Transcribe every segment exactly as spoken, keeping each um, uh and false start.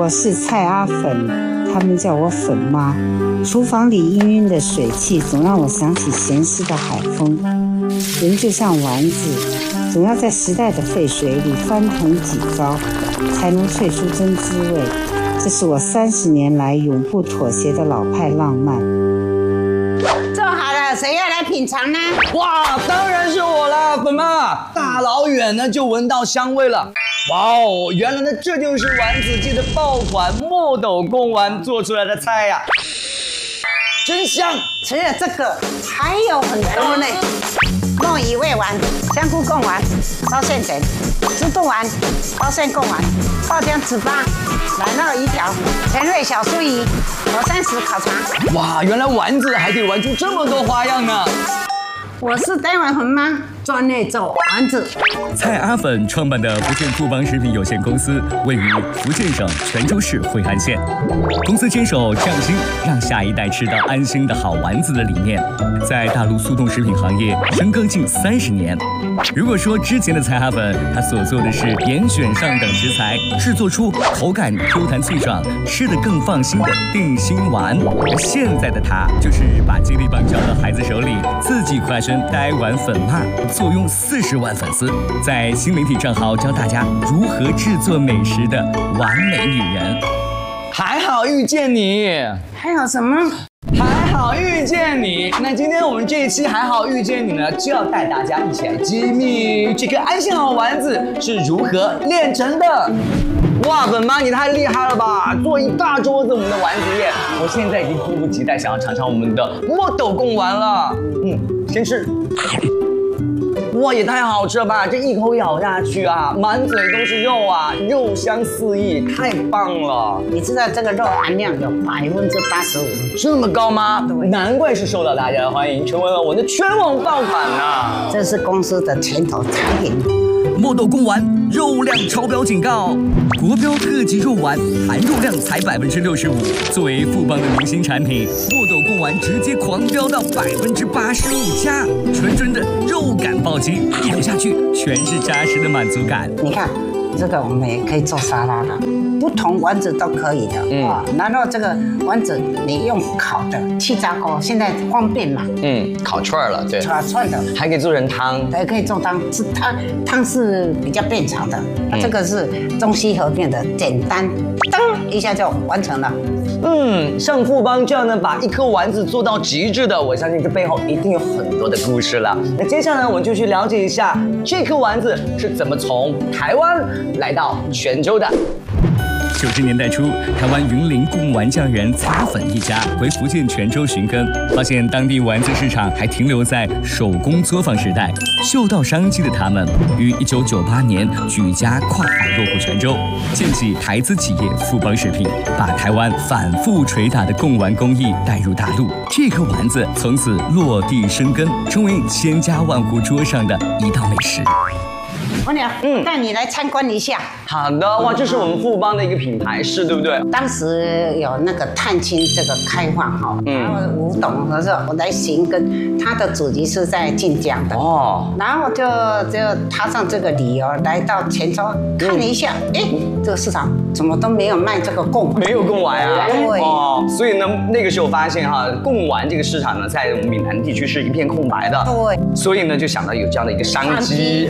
我是蔡阿粉，他们叫我粉妈。厨房里氤氲的水汽，总让我想起咸湿的海风。人就像丸子，总要在时代的沸水里翻腾几遭，才能萃出真滋味。这是我三十年来永不妥协的老派浪漫。 做好了，谁要来品尝呢？ 哇，当然是我了，粉妈！大老远呢就闻到香味了。哇哦，原来呢这就是丸子界的爆款墨斗贡丸做出来的菜呀、啊，真香！ 除了这个，还有很多呢。墨鱼味丸、香菇贡丸、包馅卷、猪肚丸、包馅贡丸、爆浆糍粑、奶酪鱼条、前味小酥鱼、火山石烤茶。 哇，原来丸子还可以玩出这么多花样呢！ 我是呆丸粉妈，专业做丸子。 蔡阿粉创办的福建富邦食品有限公司位于福建省泉州市惠安县。公司坚守匠心，让下一代吃到安心的好丸子的理念，在大陆速冻食品行业深耕近三十年。如果说之前的蔡阿粉，他所做的是严选上等食材，制作出口感 Q 弹脆爽、吃得更放心的定心丸，而现在的他就是把接力棒交到孩子手里，自己快身呆丸粉妈，坐拥四十万粉丝，在新媒体账号教大家如何制作美食的完美女人。 还好遇见你， 还有什么？ 还好遇见你。那今天我们这一期还好遇见你呢，就要带大家一起来揭秘这颗安心好丸子是如何炼成的。哇，粉妈你太厉害了吧！做一大桌子我们的丸子宴，我现在已经迫不及待想要尝尝我们的墨斗贡丸了。嗯，先吃。哇，也太好吃了吧！这一口咬下去啊，满嘴都是肉啊，肉香四溢，太棒了！ 你知道这个肉含量有百分之八十五， 这么高吗？难怪是受到大家的欢迎，成为了我的全网爆款呐！ 这是公司的拳头产品。 墨斗贡丸肉量超标警告，国标特级肉丸含肉量才百分之六十五。作为富邦的明星产品，墨斗贡丸直接狂飙到百分之八十五加，纯纯的肉感暴击，一口下去全是扎实的满足感。 你看，这个我们也可以做沙拉的，不同丸子都可以的。嗯，哇，然后这个丸子你用烤的气炸锅，现在方便嘛。嗯， 烤串了，对， 烤串的， 还可以做成汤， 也可以做汤，是汤汤是比较便长的，嗯、这个是中西合并的，简单，噔一下就完成了。 嗯，像富邦这样呢，把一颗丸子做到极致的，我相信这背后一定有很多的故事了。那接下来我们就去了解一下这颗丸子是怎么从台湾来到泉州的。 九十年代初，台湾云林贡丸匠人蔡阿粉一家回福建泉州寻根，发现当地丸子市场还停留在手工作坊时代。嗅到商机的他们，于一九九八年举家跨海落户泉州，建起台资企业富邦食品，把台湾反复捶打的贡丸工艺带入大陆。这颗丸子从此落地生根，成为千家万户桌上的一道美食。 我俩，嗯，带你来参观一下。 好的，哇，这是我们富邦的一个品牌是，对不对？ 当时有那个探亲这个开放哈，然后吴董和说我来寻根，他的祖籍是在晋江的哦，然后就就踏上这个旅游来到泉州看了一下，哎、嗯，这个市场怎么都没有卖这个贡丸， 没有贡丸啊， 对哦，所以呢，那个时候发现哈，贡丸这个市场呢，在我们闽南地区是一片空白的， 对， 所以呢，就想到有这样的一个商机。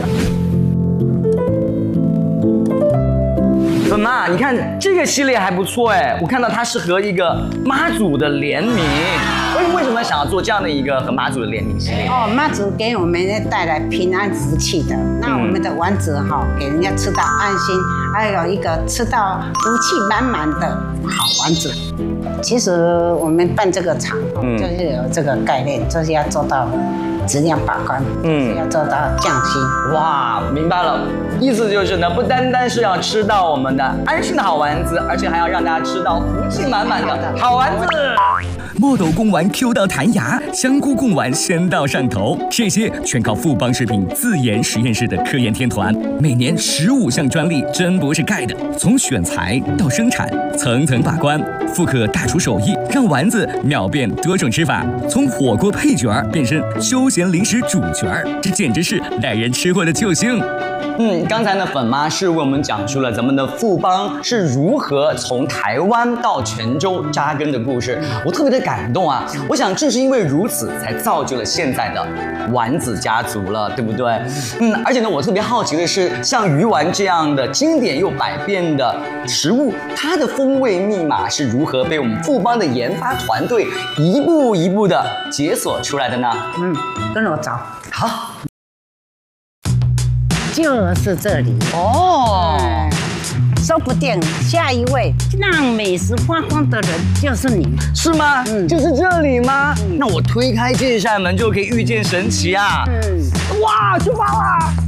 粉妈，你看这个系列还不错哎，我看到它是和一个妈祖的联名，为为什么想要做这样的一个和妈祖的联名系列？ 哦，妈祖给我们带来平安福气的，那我们的丸子哈，给人家吃到安心，还有一个吃到福气满满的好丸子。其实我们办这个厂，嗯，就是有这个概念，就是要做到质量把关，嗯，要做到匠心。 哇，明白了，意思就是呢，不单单是要吃到我们的安心的好丸子，而且还要让大家吃到福气满满的好丸子。 墨斗贡丸 Q 到弹牙，香菇贡丸鲜到上头，这些全靠富邦食品自研实验室的科研天团，每年十五项专利真不是盖的。从选材到生产，层层把关，复刻大厨手艺，让丸子秒变多种吃法，从火锅配角变身休闲零食主角，这简直是耐人吃货的救星。 嗯，刚才呢，粉妈是为我们讲述了咱们的富邦是如何从台湾到泉州扎根的故事，我特别的感动啊！我想正是因为如此，才造就了现在的丸子家族了，对不对？嗯，而且呢，我特别好奇的是，像鱼丸这样的经典又百变的食物，它的风味密码是如何被我们富邦的研发团队一步一步的解锁出来的呢？ 嗯，跟我找， 好。 就是这里哦， 哎说不定下一位让美食发光的人就是你， 是吗？嗯，就是这里吗？嗯，那我推开这扇门就可以遇见神奇啊！ 嗯， 哇，出发啦！